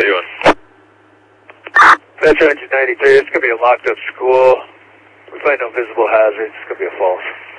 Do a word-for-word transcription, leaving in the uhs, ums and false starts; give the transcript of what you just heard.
How you doing? Metro Engine ninety-three, it's going to be a locked up school. We find no visible hazards. It's going to be a false.